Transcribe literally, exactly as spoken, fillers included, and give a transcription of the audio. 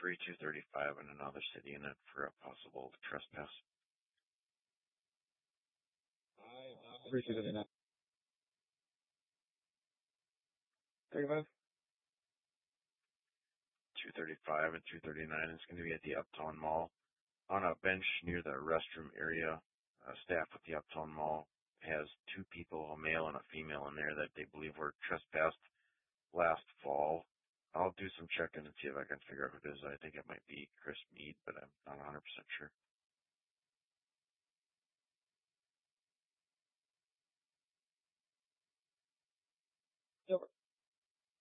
three two thirty-five in another city unit for a possible trespass. three two thirty-nine. thirty-five? two thirty-five and two thirty-nine is going to be at the Uptown Mall. On a bench near the restroom area, uh, staff at the Uptown Mall has two people, a male and a female in there that they believe were trespassed last fall. I'll do some checking and see if I can figure out who it is. I think it might be Chris Mead, but I'm not one hundred percent sure.